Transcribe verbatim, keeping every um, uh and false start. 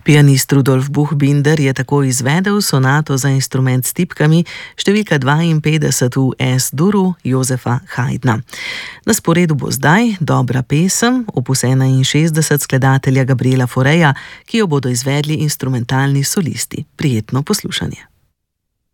Pianist Rudolf Buchbinder je tako izvedel sonato za instrument s tipkami številka dvainpetdeset v Es-duru Josefa Haydna. Na sporedu bo zdaj dobra pesem, opus enainšestdeset skladatelja Gabriela Faureja, ki jo bodo izvedli instrumentalni solisti. Prijetno poslušanje.